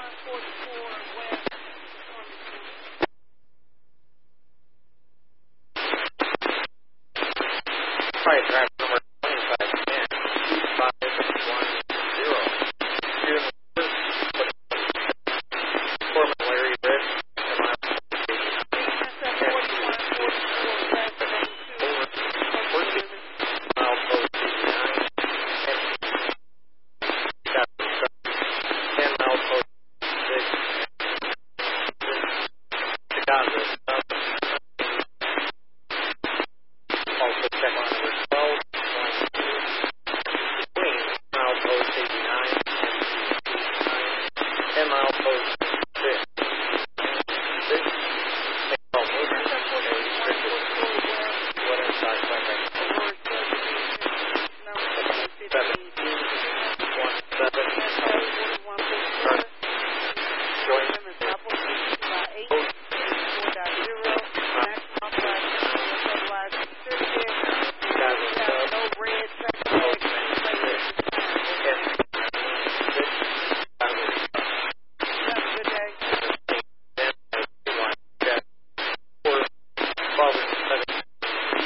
Right, drive number 2510, 2510. Student Foreman Larry Rich, milepost 89, 10 milepost 6, Chicago, also check on number 12, Queen, milepost 89, 10 milepost